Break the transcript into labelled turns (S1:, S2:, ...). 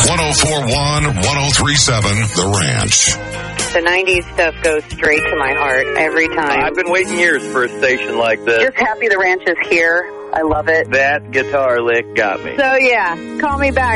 S1: 1041, 1037, The Ranch.
S2: The 90s stuff goes straight to my heart every time.
S3: I've been waiting years for a station like this.
S2: Just happy the ranch is here. I love it.
S3: That guitar lick got me.
S2: So, yeah, call me back.